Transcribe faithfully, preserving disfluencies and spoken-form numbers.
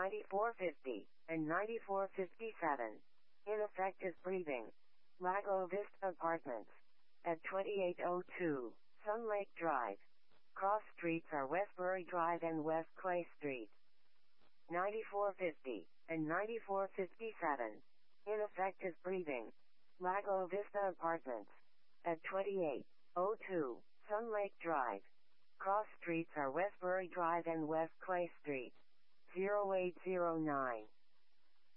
ninety-four fifty, and ninety-four fifty-seven. Ineffective breathing. Lago Vista Apartments. At twenty-eight oh two, Sun Lake Drive. Cross streets are Westbury Drive and West Clay Street. ninety-four fifty, and ninety-four fifty-seven. Ineffective breathing. Lago Vista Apartments. At twenty-eight oh two, Sun Lake Drive. Cross streets are Westbury Drive and West Clay Street. zero eight zero nine.